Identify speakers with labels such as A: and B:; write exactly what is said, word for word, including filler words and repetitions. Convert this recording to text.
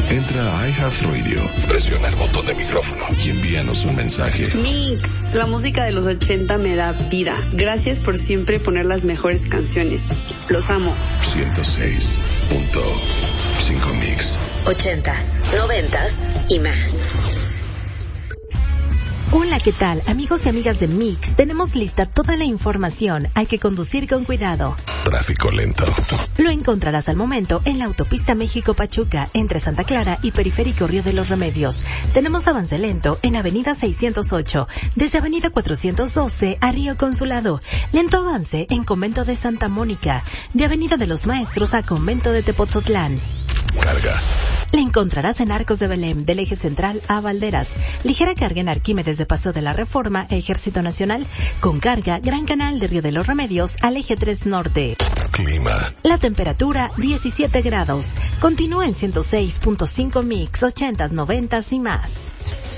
A: Entra a iHeartRadio, presiona el botón de micrófono y envíanos un mensaje.
B: Mix, la música de los ochenta me da vida. Gracias por siempre poner las mejores canciones. Los amo.
A: ciento seis punto cinco Mix.
C: Ochentas, noventas y más.
D: Hola, ¿qué tal? Amigos y amigas de Mix, tenemos lista toda la información. Hay que conducir con cuidado.
A: Tráfico lento.
D: Lo encontrarás al momento en la autopista México-Pachuca, entre Santa Clara y Periférico Río de los Remedios. Tenemos avance lento en Avenida seiscientos ocho, desde Avenida cuatrocientos doce a Río Consulado. Lento avance en Convento de Santa Mónica, de Avenida de los Maestros a Convento de Tepoztlán.
A: Carga.
D: La encontrarás en Arcos de Belém, del eje central a Valderas. Ligera carga en Arquímedes de Paso de la Reforma, Ejército Nacional. Con carga, Gran Canal de Río de los Remedios al eje tres Norte.
A: Clima.
D: La temperatura, diecisiete grados. Continúa en ciento seis punto cinco Mix, ochentas, noventas y más.